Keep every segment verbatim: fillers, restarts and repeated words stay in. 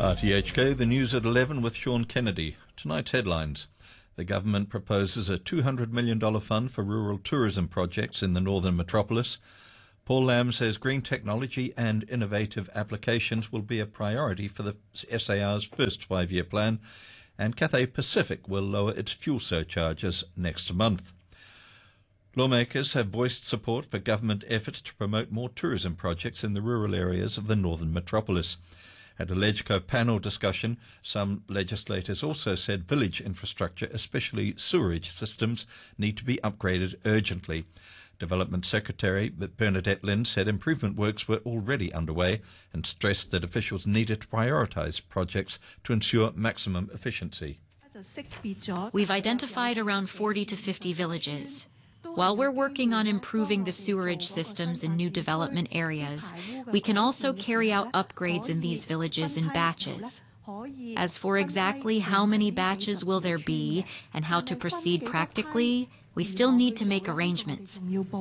R T H K, the news at eleven with Sean Kennedy. Tonight's headlines. The government proposes a two hundred million dollars fund for rural tourism projects in the northern metropolis. Paul Lamb says green technology and innovative applications will be a priority for the S A R's first five-year plan. And Cathay Pacific will lower its fuel surcharges next month. Lawmakers have voiced support for government efforts to promote more tourism projects in the rural areas of the northern metropolis. At a LegCo panel discussion, some legislators also said village infrastructure, especially sewerage systems, need to be upgraded urgently. Development Secretary Bernadette Lynn said improvement works were already underway and stressed that officials needed to prioritise projects to ensure maximum efficiency. We've identified around forty to fifty villages. While we're working on improving the sewerage systems in new development areas, we can also carry out upgrades in these villages in batches. As for exactly how many batches will there be and how to proceed practically, we still need to make arrangements.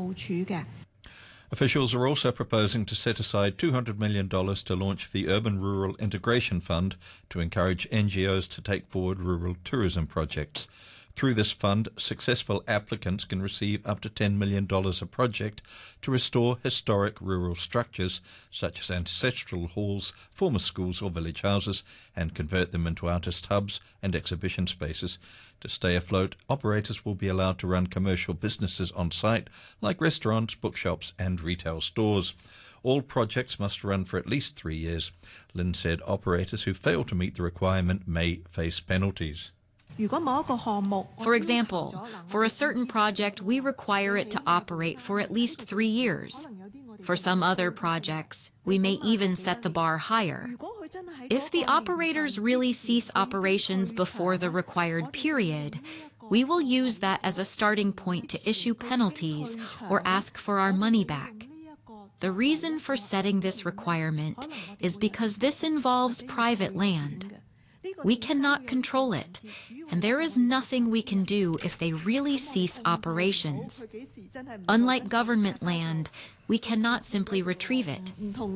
Officials are also proposing to set aside two hundred million dollars to launch the Urban Rural Integration Fund to encourage N G Os to take forward rural tourism projects. Through this fund, successful applicants can receive up to ten million dollars a project to restore historic rural structures, such as ancestral halls, former schools or village houses, and convert them into artist hubs and exhibition spaces. To stay afloat, operators will be allowed to run commercial businesses on site, like restaurants, bookshops and retail stores. All projects must run for at least three years. Lynn said operators who fail to meet the requirement may face penalties. For example, for a certain project, we require it to operate for at least three years. For some other projects, we may even set the bar higher. If the operators really cease operations before the required period, we will use that as a starting point to issue penalties or ask for our money back. The reason for setting this requirement is because this involves private land. We cannot control it, and there is nothing we can do if they really cease operations. Unlike government land, we cannot simply retrieve it.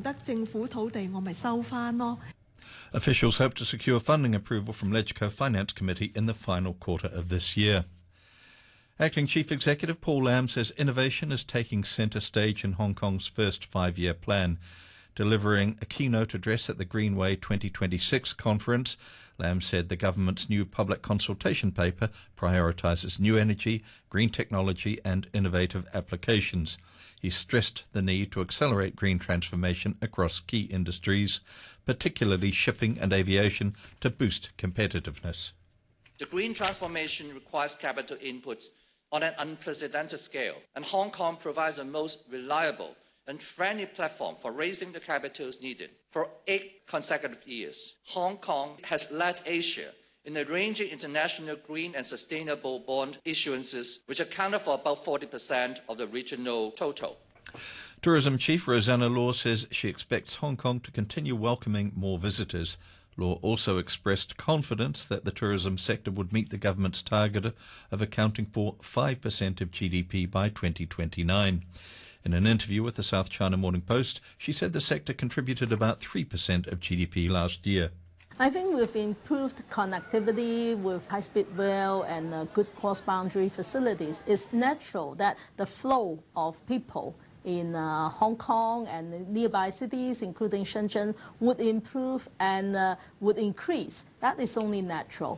Officials hope to secure funding approval from LegCo Finance Committee in the final quarter of this year. Acting Chief Executive Paul Lamb says innovation is taking centre stage in Hong Kong's first five-year plan. Delivering a keynote address at the Greenway twenty twenty-six conference, Lamb said the government's new public consultation paper prioritises new energy, green technology and innovative applications. He stressed the need to accelerate green transformation across key industries, particularly shipping and aviation, to boost competitiveness. The green transformation requires capital inputs on an unprecedented scale, and Hong Kong provides the most reliable and friendly platform for raising the capitals needed. For eight consecutive years, Hong Kong has led Asia in arranging international green and sustainable bond issuances, which accounted for about forty percent of the regional total. Tourism Chief Rosanna Law says she expects Hong Kong to continue welcoming more visitors. Law also expressed confidence that the tourism sector would meet the government's target of accounting for five percent of G D P by twenty twenty-nine. In an interview with the South China Morning Post, she said the sector contributed about three percent of G D P last year. I think with improved connectivity, with high-speed rail and uh, good cross-boundary facilities, it's natural that the flow of people in uh, Hong Kong and nearby cities, including Shenzhen, would improve and uh, would increase. That is only natural.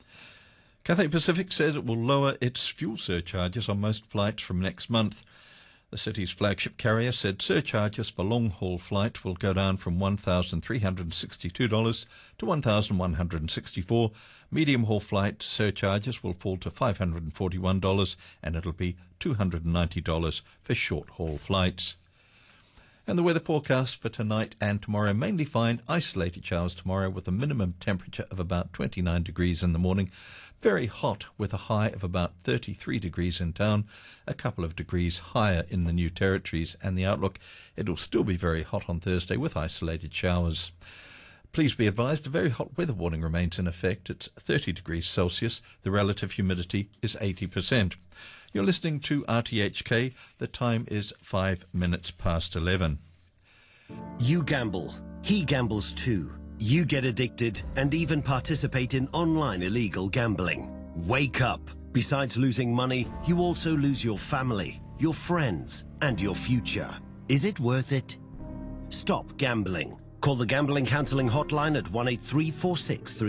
Cathay Pacific says it will lower its fuel surcharges on most flights from next month. The city's flagship carrier said surcharges for long-haul flight will go down from one thousand three hundred sixty-two dollars to one thousand one hundred sixty-four dollars. Medium-haul flight surcharges will fall to five hundred forty-one dollars, and it'll be two hundred ninety dollars for short-haul flights. And the weather forecast for tonight and tomorrow: mainly fine, isolated showers tomorrow with a minimum temperature of about twenty-nine degrees in the morning. Very hot with a high of about thirty-three degrees in town, a couple of degrees higher in the New Territories. And the outlook: it'll still be very hot on Thursday with isolated showers. Please be advised a very hot weather warning remains in effect. It's thirty degrees Celsius. The relative humidity is eighty percent. You're listening to R T H K. The time is five minutes past eleven. You gamble. He gambles too. You get addicted and even participate in online illegal gambling. Wake up. Besides losing money, you also lose your family, your friends, and your future. Is it worth it? Stop gambling. Call the Gambling Counseling Hotline at one eight three four six three